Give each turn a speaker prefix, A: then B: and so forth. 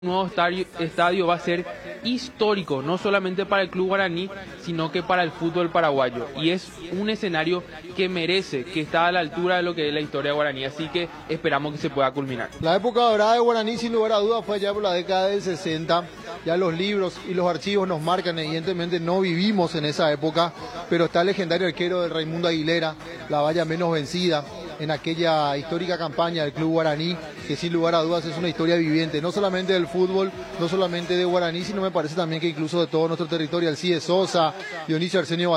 A: nuevo estadio va a ser histórico, no solamente para el club guaraní, sino que para el fútbol paraguayo. Y es un escenario que merece, que está a la altura de lo que es la historia guaraní, así que esperamos que se pueda culminar.
B: La época dorada de Guaraní, sin lugar a dudas, fue ya por la década del 60. Ya los libros y los archivos nos marcan, evidentemente no vivimos en esa época, pero está el legendario arquero de Raimundo Aguilera, la valla menos vencida, en aquella histórica campaña del club guaraní, que sin lugar a dudas es una historia viviente, no solamente del fútbol, no solamente de Guaraní, sino me parece también que incluso de todo nuestro territorio, Alcides Sosa, Dionisio Arsenio